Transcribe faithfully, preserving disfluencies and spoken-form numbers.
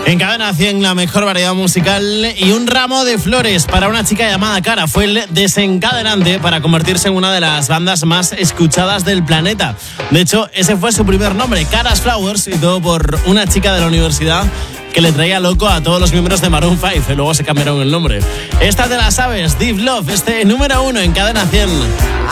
En Cadena cien, la mejor variedad musical y un ramo de flores para una chica llamada Cara. Fue el desencadenante para convertirse en una de las bandas más escuchadas del planeta. De hecho, ese fue su primer nombre, Cara's Flowers, y todo por una chica de la universidad que le traía loco a todos los miembros de Maroon cinco, y luego se cambiaron el nombre. Esta te la sabes, Deep Love, este número uno en Cadena cien.